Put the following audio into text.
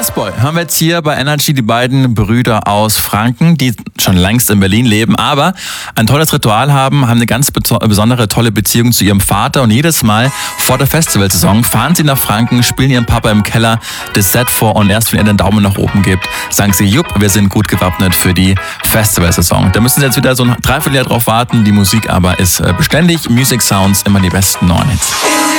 Boy haben wir jetzt hier bei Energy, die beiden Brüder aus Franken, die schon längst in Berlin leben, aber ein tolles Ritual haben eine ganz besondere, tolle Beziehung zu ihrem Vater und jedes Mal vor der Festivalsaison fahren sie nach Franken, spielen ihrem Papa im Keller das Set vor und erst wenn er den Daumen nach oben gibt, sagen sie, jupp, wir sind gut gewappnet für die Festivalsaison. Da müssen sie jetzt wieder so ein Dreivierteljahr drauf warten, die Musik aber ist beständig, Music Sounds, immer die besten neuen Hits.